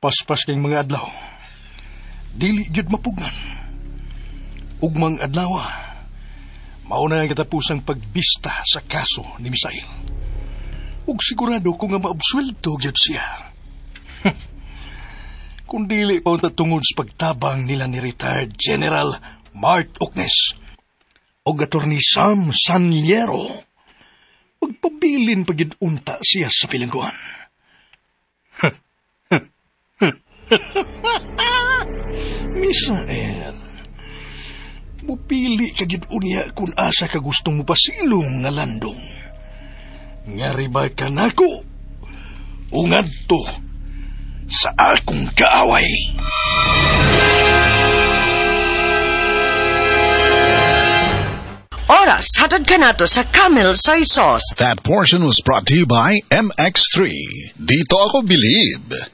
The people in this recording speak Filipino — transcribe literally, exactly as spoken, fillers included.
Paspas kayong mga adlaw. Dili jud mapugnan. Ugmang adlaw, mauna ang katapusang pagbista sa kaso ni Misael. Ug sigurado ko nga maabsuelto gyud siya. Kung dili pa unta tungod sa pagtabang nila ni retired General Mart Oknes o Attorney Sam Sanliero, magpabilin pa gyud unta siya sa pilangguan. Misael, mupili ka gyud unya kung asa ka gustong mo pasilong nga landong. Ngari ba ka nako? Ungad to sa akong kaaway. Oras, hatod ka na to sa Camel Soy Sauce. That portion was brought to you by M X three. Dito ako bilib.